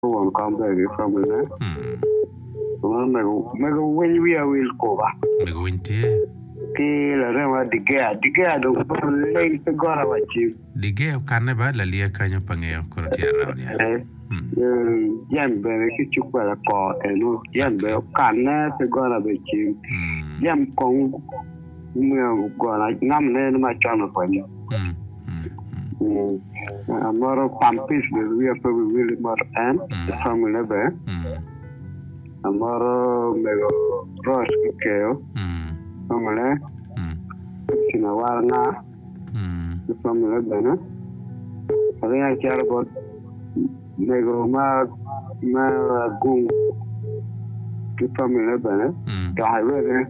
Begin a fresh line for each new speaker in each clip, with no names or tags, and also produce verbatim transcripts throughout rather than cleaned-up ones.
one come back from there.
Hmm.
Well, me me go when we are will go back.
Me go intie.
Ki la rema diga diga do le to go ra wachi.
Dige kanne ba la lia kanyo pangeo ko tierra ya.
Eh. Yam be ki chukwa la ko eno. Yam be kanne to go ra wachi. Yam kong me go na nam ne ma chano ko ni.
Hmm.
Amaro pampis be we are probably really more and the family be. Amaro me go ros keo. Family. Sina warna. The family be na. Ada I care about me go ma ma gung. The family be na. The highway.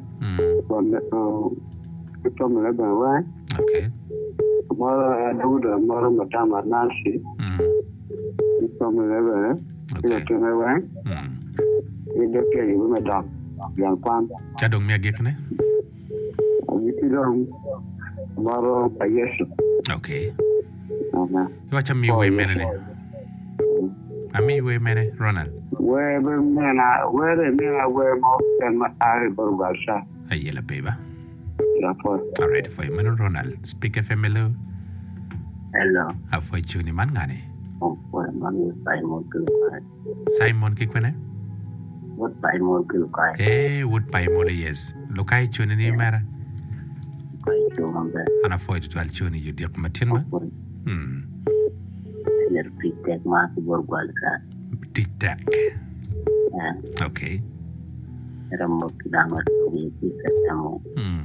The family be right.
Okay.
Mara Aduda, Mara Madama Nancy. From eleven, you can have one. You don't care, you may talk. Young Pan.
Chadong me agikne?
You don't. Mara Payesu.
Okay. Watch a me way minute. A me way minute, Ronald.
Wherever men are, where the men are, where more than my eye, Burgasha.
A yellow paper.
All
right, for you, Ronald. Speak F M hello.
Hello.
How for you, man, Gani?
Oh, for man, Simon Kilkai.
Simon Kikwane?
What Simon Kilkai?
Eh, would buy more, yes. Look, I tune in your matter. And I for you to tell you, you dear Matimba. Hmm.
Let's take Mark Burgalka.
Tic-tac. Okay.
Ramokidama.
Hmm.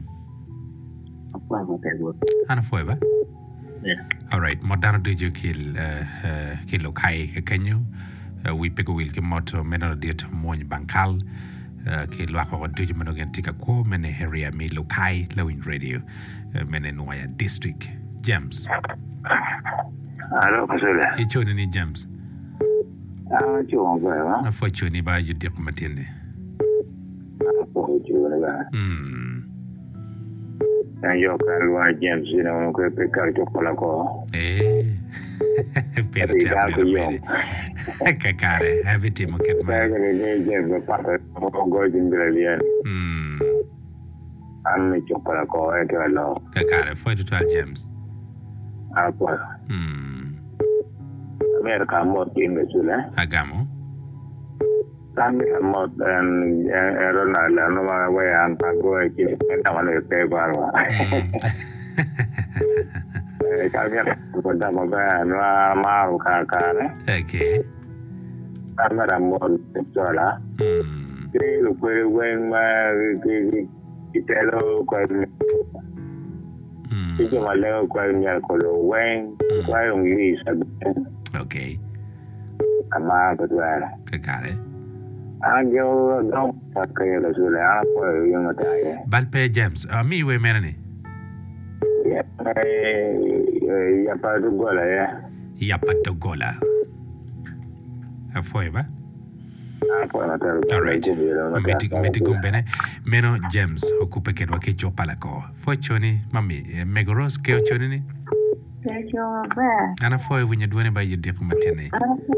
Ana foiba?
Yeah.
All right. Modano do you kill uh kill kai kenyu we pick will ke moto meno diet moñ bankal ke lo ko do you meno gentika ko mene area mi lokai lowin radio mene noya district James.
Hello, Pasole.
Icho ni James.
Ah, jo ba.
Na fo choni ba you dik matine.
Oh, jo ba.
Hmm.
And you can watch James, you know, go pick out your colaco.
Eh, per te Cacare, have it him get my
golden brilliant.
Hmm.
And make your colaco at your law.
Cacare, for the twelve James.
Apple.
Hmm.
America more in the Sula.
Agamo.
Some more than Ronald, no matter where I'm going to get on a paper. I can't get for them of Maru Kakane.
Okay.
I'm not a more dollar.
Hmm.
They look very when my Italo quite.
Hmm.
It's my little quite near Colo when quite on you.
Okay.
I'm out of there.
Cacare.
Angel don't pakai la sule apa yang ada.
Balpe James, a mi we menani.
Ya, ya pada gola ya.
Ya pada gola. A foi ba?
Apa nak
all right. Meti meti gumbene. Meno James okupe kedwa ke chopala ko. Foi choni mami megoros ke choni ni. Ana foi winya duane ba yidi ko matene.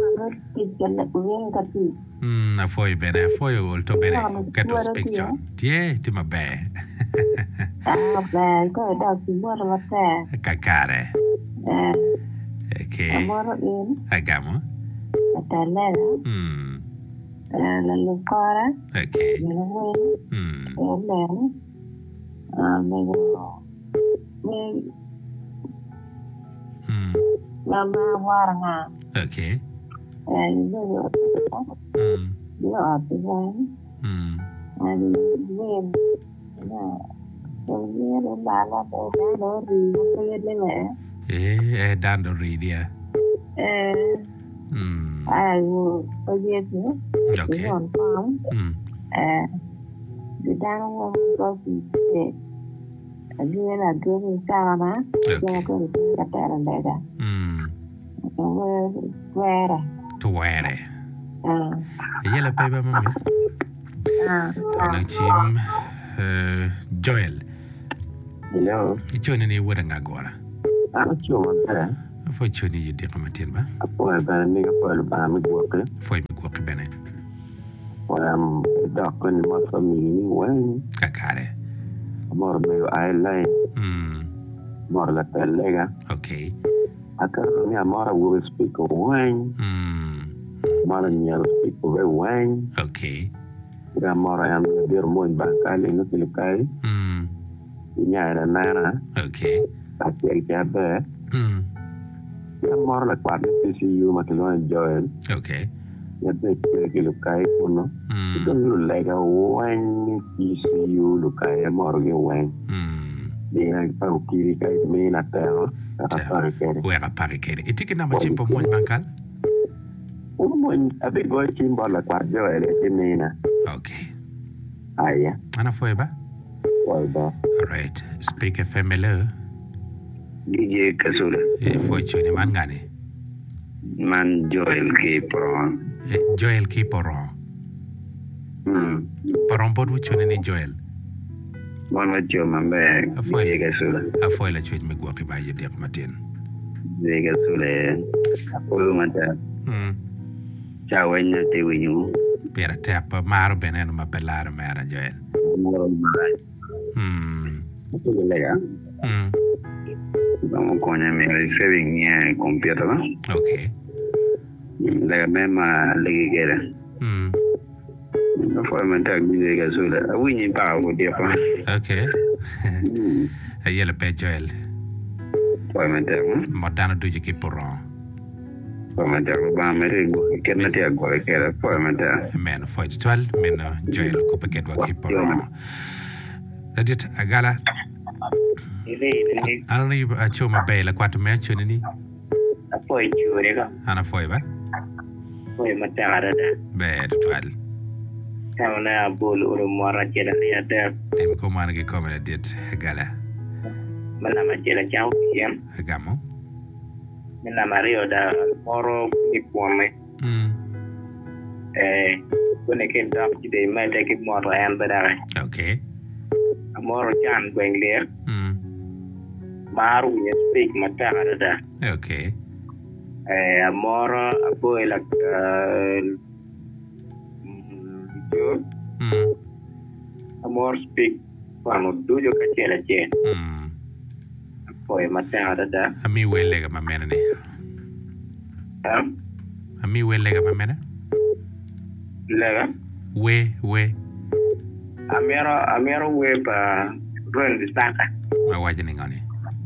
Hmm, a foi bene, a foi olto bene. Kato speak John. Die, ti ma be.
Ah, be, ko da si moro mate.
Kakare.
Eh.
Okay.
Moro in.
Agamo.
Atale.
Hmm.
Eh, la lukara.
Okay.
Hmm. Eh, ah, me me
Hmm.
Mama waranga.
Okay.
And you
Hmm.
you are the one.
Hmm.
And when no. So you know bala ko no ri ko yele
Eh, eh dando ridia.
eh
Hmm.
I will forget you.
Okay.
Hmm. Eh, the down one goes to again, I go to Salama.
Okay.
Go to Cataranda.
Hmm.
Where?
To where?
Ah.
Yellow paper, mommy.
Ah.
Ano team uh, Joel.
Hello.
Icho ni wera ngagora.
Ah, chuma.
Foi choni you dia kamatin ba?
Foi ba ni ko ba mi go ke.
Foi mi go ke bene.
Foi am da ko ni ma family wen.
Kakare.
Mor me ai lai.
Mm.
Mor la telega.
Okay.
Aka ni amora wo speak wen.
Mm.
Mara ni speak wen.
Okay.
Ga mora am dir mo ba kali no kai.
Mm.
Nya era nana.
Okay.
Ati ya ba.
Mm.
Ya mora la kwa ni si you ma tlo Joel.
Okay.
Ya te ke lo kai kuno.
Mm.
Ito lo lega wen ni si you lo kai mora ge wen.
Mm.
Dia pa ukiri kai me na tero. Apa ke.
Ko era pare ke. Etike na machimpo mo bankal?
Umo abi go chimbo la kwa Joel ke mina.
Okay.
Aya.
Ana foi ba?
Walda.
Alright. Speak F M L.
D J Kasula.
E foi choni man gani.
Man Joel K Pro.
E Joel K Poron.
Hmm.
Poron bodu choni ni Joel.
Mon ma jo ma be.
Foi
D J Kasula.
A foi la choni me go ke ba ye dia matin.
D J Kasula. Apo mata.
Hmm.
Ciao enya te winyu.
Pera tapa maro beneno ma pelare mera Joel.
Moro mai.
Hmm.
Apo lega.
Hmm.
Vamos con el saving ya completo, ¿no?
Okay.
La misma le que era.
Hmm.
No fue mental ni de gasura. A winning pa go dia pa.
Okay. Ayele pe Joel.
Fue mental.
Modana duje ki Poron.
Fue mental ba mere go que na te agora que era fue mental.
Men foi twelve men Joel ko paket wa ki Poron. Edit agala. Ana ni a choma be la kwatu me choni ni.
Apo chure ka.
Ana foi ba?
Foi matara da.
Be twelve.
Kama bol oro mora jela ya da.
Tem ko man ke ko me dit gala.
Mana ma jela chao kiam.
Gamo.
Mana mario da moro ni kwame.
Mm.
Eh, kone ke dap de ma de ke moro an badara.
Okay.
Moro chan gwengler.
Mm.
Maru ya speak matara da.
Okay.
Eh, amora apo la jo.
Mm.
Amor speak kwano dujo kachela che.
Mm.
Apo matara da.
Ami wele ga mamena ni.
Um,
Ami wele ga mamena?
lega.
We we.
Amero amero we pa run distaka.
Ma wajani ngani.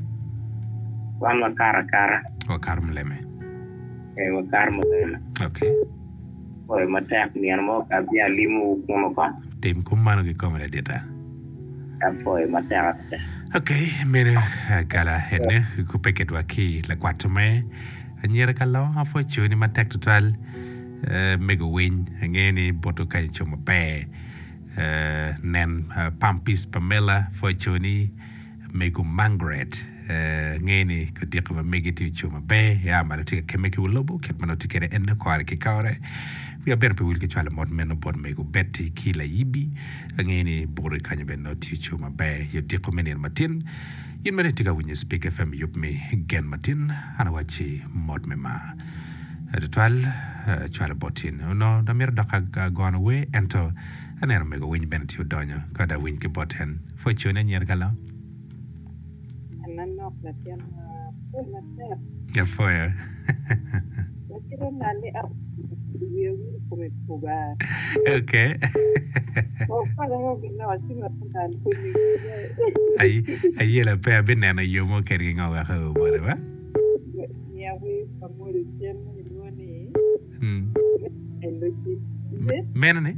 Wan kara kara.
O karum leme.
Eh, wa karmo dela.
Okay.
Oy matak ni anmo ka bia limu kuno ka.
Tem ko man ke ko me dita.
Apo matak.
Okay, mire gala henne ku paket wa ki la kwatu me. Anyere ka lo ha fo chuni matak total. Uh, mega win ngeni boto kay choma pe uh, nen uh, Pampis Pamela fo choni mega Mangret uh, ngeni ko dikko mega ti choma pe ya mala tika kemeki lobo ket mano tikere en ko ar ki kawre wi aber pe wilke chala mod men bod mega betti kila yibi ngeni bore kanya ben no ti choma pe yo dikko menen matin yin mene tika winye speak F M yup me gen matin ana wachi mod me ma the twelve uh, chala botin no da mir da ka gone away ento anero mego win beneti odonyo kada win ke boten fo chone nyer gala
anan nok na tian ko na ter
ya fo ya
kiro nale a yo ko me kuba
okay
o para no no así me tan ko ni
ay ay la pe benena yo mo keri ngawa ho bore ba
ya we amore tian ni
mm
elochi
menene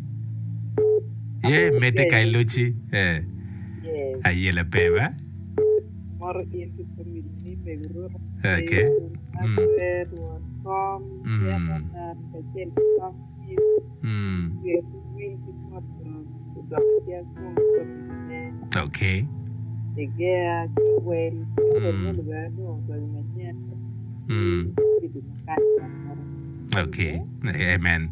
ye mete kai lochi eh ay la pe ba
mor into family ni me gro
okay mm
com ya na ka chen com
mm
ye we ko do ya ko
okay
Tegea well well well no so me
mm okay amen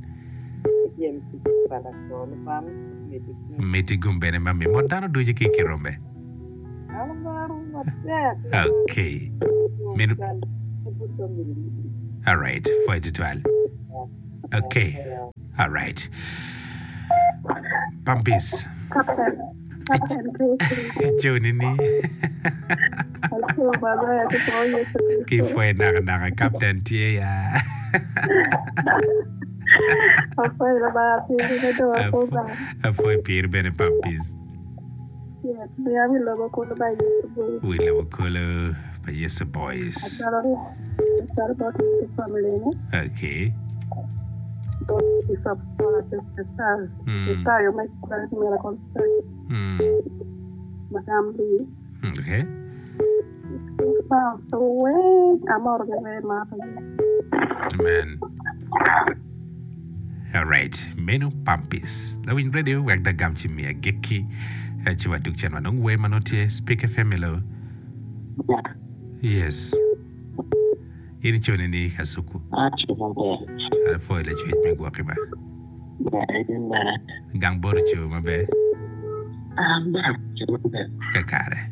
meti gumbene mami modano doje ki kirombe okay menu All right, four to twelve. Okay. All right. Pampis. Junini. Ki fue na na Captain Tia.
Foi la ba pi ni do ko ba.
Foi pir bene Pampis.
Yes, we are love ko ba yi.
We love color by yes boys. Okay.
It's up for the star. The star, you make a miracle. Madame Lee.
Okay.
So, wait, I'm out of the way,
Amen. All right. Menu Pampis. Now in radio, we're the Gamchi Mia Geki. Chiwa Dukchan Manong Way Manote, speaker family. Yes. Ini choni ni Hasuku.
Ah, chumbe.
Ala foi le chwe me gwa kiba.
Ba idin ba.
Gang bor chu mabe.
Ah, ba chumbe.
Kakare.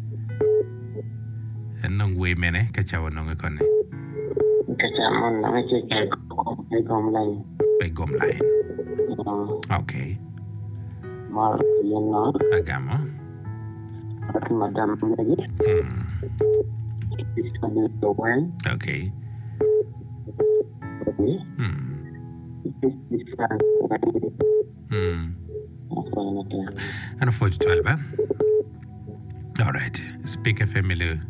Nong we mene ka chawa nong ekone.
Ka chawa nong che ka pe gom lai.
Pe gom lai. Okay.
Mar yeno.
Agamo.
At madam lagi.
Hmm. Okay. Hmm. Hmm. And four to twelve, huh? All right. Speaker family.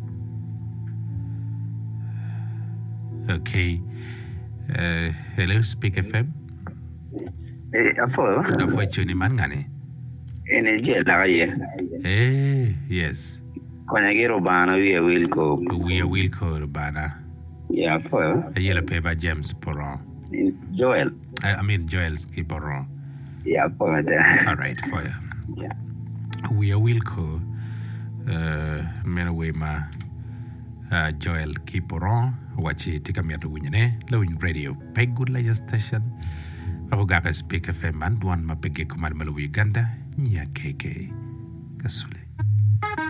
Okay. Uh, hello, Speaker F M.
Eh, apa?
Apa cuni mana ni?
Ini je lah ya.
Eh, yes.
Kanya kiro bana via Wilco.
We are Wilco Urbana.
Yeah, apa?
A yellow paper James Poron.
Joel.
I, I mean Joel Poron.
Yeah, apa?
All right, for you.
Yeah.
We are Wilco. Uh, Menaway ma. Uh, Joel Kiporon. Wachi tika miatu winyane. Lowing radio. Peg good like station. Ako gaka speak F M man. Duan ma pege kumad malu Uganda. Nya K K. Kasule.